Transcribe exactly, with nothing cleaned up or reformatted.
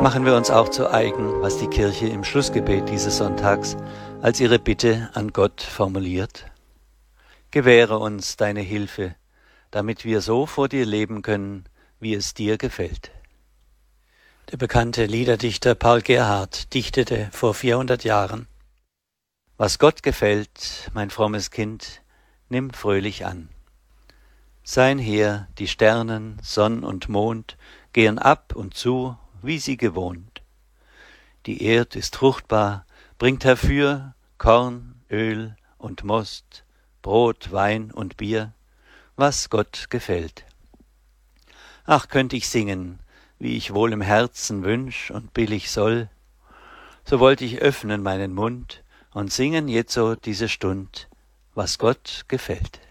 Machen wir uns auch zu eigen, was die Kirche im Schlussgebet dieses Sonntags als ihre Bitte an Gott formuliert. Gewähre uns deine Hilfe, damit wir so vor dir leben können, wie es dir gefällt. Der bekannte Liederdichter Paul Gerhardt dichtete vor vierhundert Jahren: Was Gott gefällt, mein frommes Kind, nimm fröhlich an. Sein Heer, die Sternen, Sonn und Mond, gehen ab und zu, wie sie gewohnt. Die Erd ist fruchtbar, bringt herfür Korn, Öl und Most, Brot, Wein und Bier, was Gott gefällt. Ach, könnt ich singen, wie ich wohl im Herzen wünsch und billig soll, so wollt ich öffnen meinen Mund und singen jetzo diese Stund, was Gott gefällt.